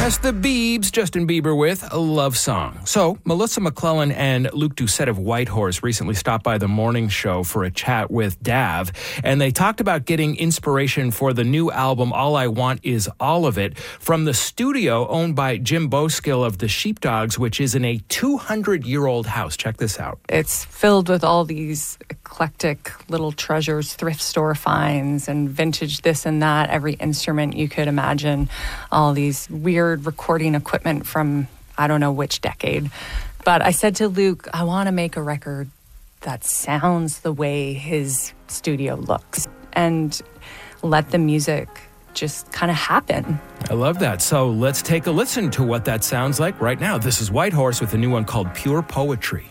Yes, the Biebs, Justin Bieber with a love song. So, Melissa McClellan and Luke Doucette of Whitehorse recently stopped by the morning show for a chat with Dav, and they talked about getting inspiration for the new album, All I Want Is All of It, from the studio owned by Jim Boskill of the Sheepdogs, which is in a 200-year-old house. Check this out. It's filled with all these eclectic little treasures, thrift store finds, and vintage this and that, every instrument you could imagine, all these weird recording equipment from I don't know which decade. But I said to Luke, I want to make a record that sounds the way his studio looks and let the music just kind of happen. I love that. So let's take a listen to what that sounds like right now. This is Whitehorse with a new one called Pure Poetry.